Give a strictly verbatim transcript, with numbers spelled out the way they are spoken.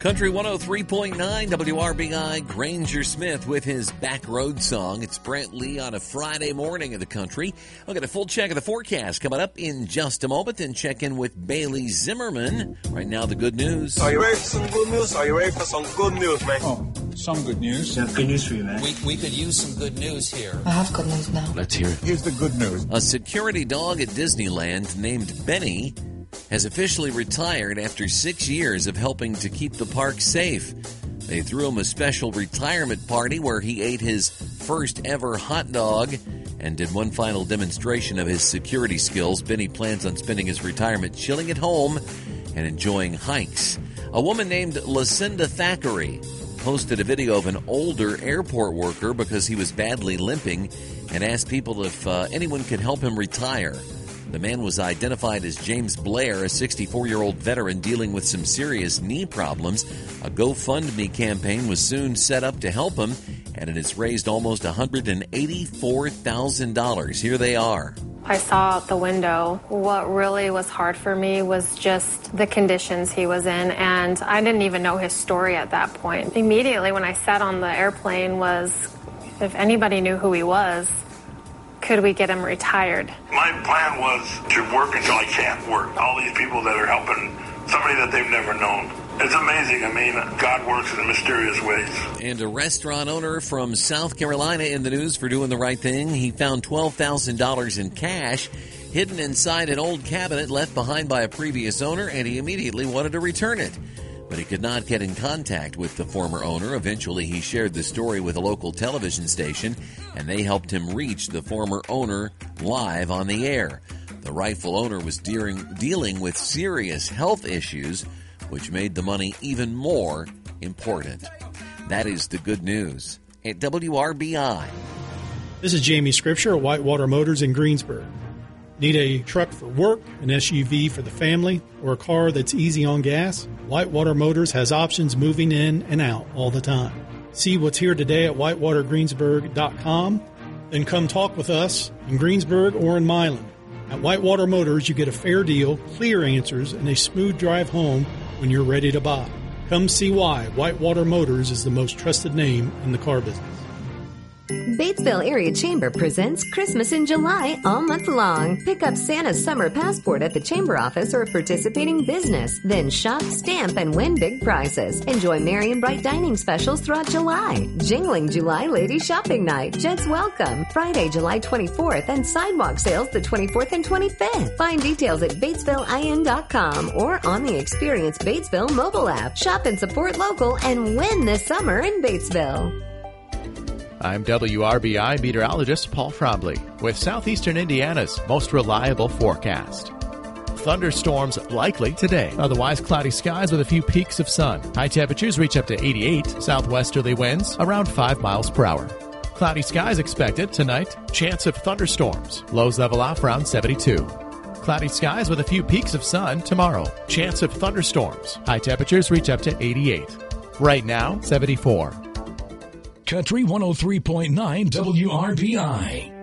Country one oh three point nine W R B I, Granger Smith with his Back Road song. It's Brent Lee on a Friday morning in the country. We'll get a full check of the forecast coming up in just a moment, then check in with Bailey Zimmerman. Right now, the good news. Are you ready for some good news? Are you ready for some good news, man? Oh, some good news. I have good news for you, man. We, we could use some good news here. I have good news now. Let's hear it. Here's the good news. A security dog at Disneyland named Benny has officially retired after six years of helping to keep the park safe. They threw him a special retirement party where he ate his first ever hot dog and did one final demonstration of his security skills. Benny plans on spending his retirement chilling at home and enjoying hikes. A woman named Lucinda Thackeray posted a video of an older airport worker because he was badly limping and asked people if uh, anyone could help him retire. The man was identified as James Blair, a sixty-four-year-old veteran dealing with some serious knee problems. A GoFundMe campaign was soon set up to help him, and it has raised almost one hundred eighty-four thousand dollars. Here they are. I saw out the window. What really was hard for me was just the conditions he was in, and I didn't even know his story at that point. Immediately when I sat on the airplane was, if anybody knew who he was, could we get him retired? My plan was to work until I can't work. All these people that are helping somebody that they've never known. It's amazing. I mean, God works in mysterious ways. And a restaurant owner from South Carolina in the news for doing the right thing. He found twelve thousand dollars in cash hidden inside an old cabinet left behind by a previous owner, and he immediately wanted to return it. But he could not get in contact with the former owner. Eventually, he shared the story with a local television station, and they helped him reach the former owner live on the air. The rightful owner was dealing, dealing with serious health issues, which made the money even more important. That is the good news at W R B I. This is Jamie Scripture at Whitewater Motors in Greensburg. Need a truck for work, an S U V for the family, or a car that's easy on gas? Whitewater Motors has options moving in and out all the time. See what's here today at whitewater greensburg dot com. Then come talk with us in Greensburg or in Milan. At Whitewater Motors, you get a fair deal, clear answers, and a smooth drive home when you're ready to buy. Come see why Whitewater Motors is the most trusted name in the car business. Batesville Area Chamber presents Christmas in July all month long. Pick up Santa's summer passport at the Chamber office or a participating business. Then shop, stamp, and win big prizes. Enjoy merry and bright dining specials throughout July. Jingling July Ladies Shopping Night. Jets Welcome. Friday, July twenty-fourth, and sidewalk sales the twenty-fourth and twenty-fifth. Find details at batesville I N dot com or on the Experience Batesville mobile app. Shop and support local and win this summer in Batesville. I'm W R B I meteorologist Paul Frobley with Southeastern Indiana's most reliable forecast. Thunderstorms likely today. Otherwise, cloudy skies with a few peaks of sun. High temperatures reach up to eighty-eight. Southwesterly winds around five miles per hour. Cloudy skies expected tonight. Chance of thunderstorms. Lows level off around seventy-two. Cloudy skies with a few peaks of sun tomorrow. Chance of thunderstorms. High temperatures reach up to eighty-eight. Right now, seventy-four. Country one oh three point nine W R B I.